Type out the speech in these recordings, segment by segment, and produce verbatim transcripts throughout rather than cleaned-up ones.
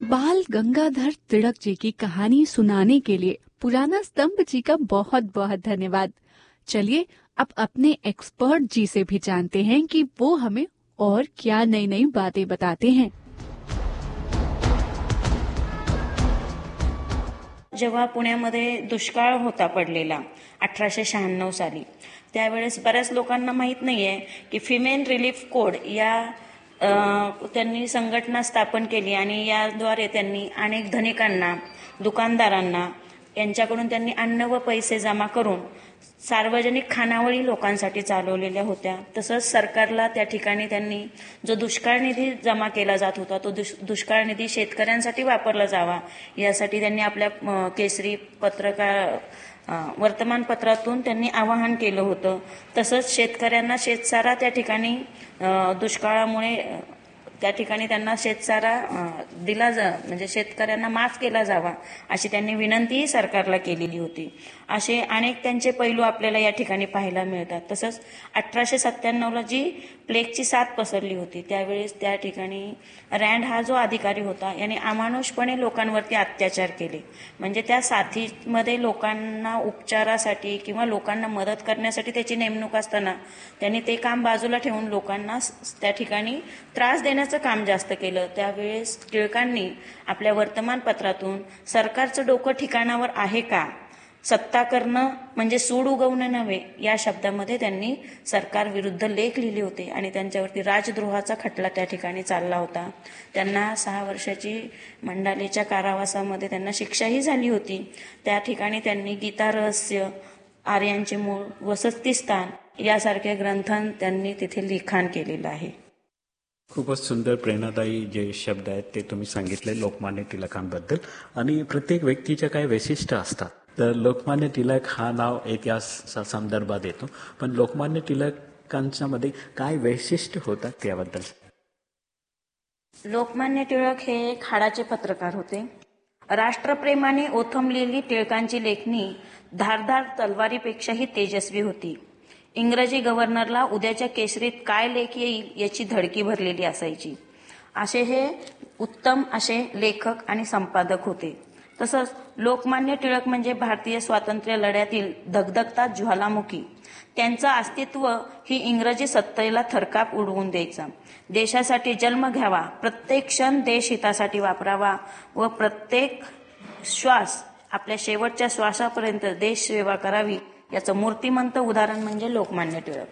बाल गंगाधर तिलक जी की कहानी सुनाने के लिए पुराना स्तंभ जी का बहुत बहुत धन्यवाद। चलिए अब अपने एक्सपर्ट जी से भी जानते हैं कि वो हमें और क्या नई नई बातें बताते हैं। जेव्हा पुण्यामध्ये दुष्काळ होता पडलेला अठराशे शहाण्णव साली, त्यावेळेस बऱ्याच लोकांना माहीत नाहीये की फिमेन रिलीफ कोड या अ, त्यांनी संघटना स्थापन केली आणि याद्वारे त्यांनी अनेक धनिकांना, दुकानदारांना यांच्याकडून त्यांनी अन्न व पैसे जमा करून सार्वजनिक खानावळी लोकांसाठी चालवलेल्या होत्या। तसंच सरकारला त्या ठिकाणी त्यांनी जो दुष्काळ निधी जमा केला जात होता तो दुष्काळ निधी शेतकऱ्यांसाठी वापरला जावा यासाठी त्यांनी आपल्या केसरी पत्रकार वर्तमानपत्रातून त्यांनी आवाहन केलं होतं। तसंच शेतकऱ्यांना शेतसारा त्या ठिकाणी दुष्काळामुळे त्या ठिकाणी त्यांना शेतसारा दिला जा म्हणजे शेतकऱ्यांना माफ केला जावा अशी त्यांनी विनंतीही सरकारला केलेली होती। असे अनेक त्यांचे पैलू आपल्याला या ठिकाणी पाहायला मिळतात। तसंच अठराशे सत्त्याण्णवला जी प्लेगची साथ पसरली होती त्यावेळेस त्या ठिकाणी रँड हा जो अधिकारी होता याने अमानुषपणे लोकांवरती अत्याचार केले। म्हणजे त्या साथीमध्ये लोकांना उपचारासाठी किंवा लोकांना मदत करण्यासाठी त्याची नेमणूक असताना त्यांनी ते काम बाजूला ठेवून लोकांना त्या ठिकाणी त्रास देण्याचं काम जास्त केलं। त्यावेळेस टिळकांनी आपल्या वर्तमानपत्रातून सरकारचं डोकं ठिकाणावर आहे का, सत्ता करणं म्हणजे सूड उगवणं नव्हे या शब्दामध्ये त्यांनी सरकार विरुद्ध लेख लिहिले होते आणि त्यांच्यावरती राजद्रोहाचा खटला त्या ठिकाणी चालला होता। त्यांना सहा वर्षाची मंडालेच्या कारावासामध्ये त्यांना शिक्षाही झाली होती। त्या ठिकाणी त्यांनी गीता रहस्य, आर्यांचे मूळ, वसतिस्थान यासारखे ग्रंथ त्यांनी तिथे लिखाण केलेलं आहे। खूपच सुंदर प्रेरणादायी जे शब्द आहेत ते तुम्ही सांगितले लोकमान्य टिळकांबद्दल। आणि प्रत्येक व्यक्तीच्या काही वैशिष्ट्य असतात। तर लोकमान्य टिळक हा नाव इतिहासाच्या संदर्भात येतो, पण लोकमान्य टिळकांच्या मध्ये काय वैशिष्ट्य होतात त्याबद्दल? लोकमान्य टिळक हे एक हाडाचे पत्रकार होते। राष्ट्रप्रेमाने ओथंबलेली टिळकांची लेखणी धारदार तलवारीपेक्षाही तेजस्वी होती। इंग्रजी गव्हर्नरला उद्याच्या केसरीत काय लेख येईल याची धडकी भरलेली असायची। असे हे उत्तम असे लेखक आणि संपादक होते। तसंच लोकमान्य टिळक म्हणजे भारतीय स्वातंत्र्य लढ्यातील धगधगता ज्वालामुखी। त्यांचं अस्तित्व ही इंग्रजी सत्तेला थरकाप उडवून द्यायचा। देशासाठी जन्म घ्यावा, प्रत्येक क्षण देशहितासाठी वापरावा व प्रत्येक श्वास आपल्या शेवटच्या श्वासापर्यंत देश सेवा करावी याचं मूर्तिमंत उदाहरण म्हणजे लोकमान्य टिळक।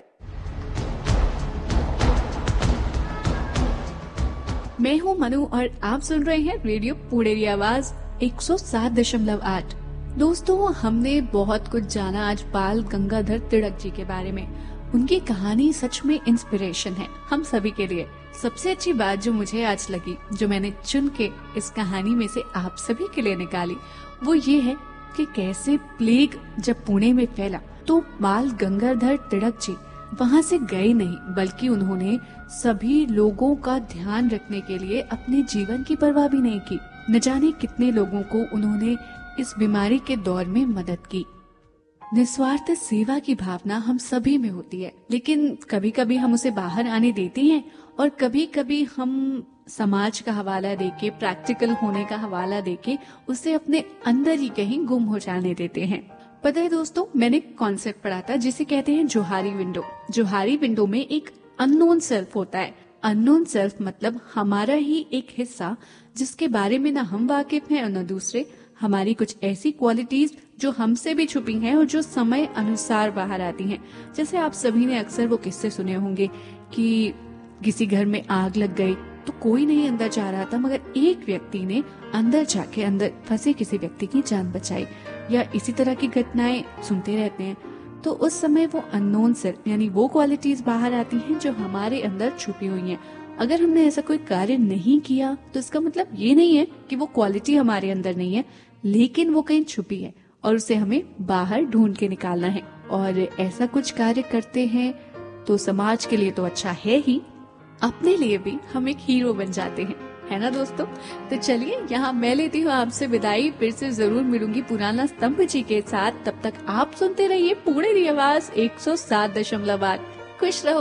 मैं हूं मनु और आप सुन रहे हैं रेडियो पुणेरी आवाज एक सौ सात दशमलव आठ। दोस्तों, हमने बहुत कुछ जाना आज बाल गंगाधर तिलक जी के बारे में। उनकी कहानी सच में इंस्पिरेशन है हम सभी के लिए। सबसे अच्छी बात जो मुझे आज लगी, जो मैंने चुन के इस कहानी में से आप सभी के लिए निकाली, वो ये है कि कैसे प्लेग जब पुणे में फैला तो बाल गंगाधर तिलक जी वहाँ से गए नहीं, बल्कि उन्होंने सभी लोगों का ध्यान रखने के लिए अपने जीवन की परवाह भी नहीं की। न जाने कितने लोगों को उन्होंने इस बीमारी के दौर में मदद की। निस्वार्थ सेवा की भावना हम सभी में होती है, लेकिन कभी कभी हम उसे बाहर आने देते हैं और कभी कभी हम समाज का हवाला देके, प्रैक्टिकल होने का हवाला देके उसे अपने अंदर ही कहीं गुम हो जाने देते हैं। पता है दोस्तों, मैंने कॉन्सेप्ट पढ़ा था जिसे कहते हैं जोहारी विंडो। जोहारी विंडो में एक अननोन सेल्फ होता है। अननोन सेल्फ मतलब हमारा ही एक हिस्सा जिसके बारे में ना हम वाकिफ हैं और न दूसरे। हमारी कुछ ऐसी क्वालिटीज जो हमसे भी छुपी हैं और जो समय अनुसार बाहर आती हैं। जैसे आप सभी ने अक्सर वो किस्से सुने होंगे कि किसी घर में आग लग गई तो कोई नहीं अंदर जा रहा था, मगर एक व्यक्ति ने अंदर जाके अंदर फंसे किसी व्यक्ति की जान बचाई। या इसी तरह की घटनाएं सुनते रहते हैं। तो उस समय वो अननोन सेल्फ यानी वो क्वालिटीज बाहर आती हैं जो हमारे अंदर छुपी हुई हैं। अगर हमने ऐसा कोई कार्य नहीं किया तो इसका मतलब ये नहीं है कि वो क्वालिटी हमारे अंदर नहीं है, लेकिन वो कहीं छुपी है और उसे हमें बाहर ढूंढ के निकालना है। और ऐसा कुछ कार्य करते हैं तो समाज के लिए तो अच्छा है ही, अपने लिए भी हम एक हीरो बन जाते हैं, है ना दोस्तों। तो चलिए यहाँ मैं लेती हूँ आपसे विदाई। फिर से जरूर मिलूंगी पुराना स्तंभ जी के साथ। तब तक आप सुनते रहिए पुणेरी आवाज एक सौ सात दशमलव आठ। खुश रहो।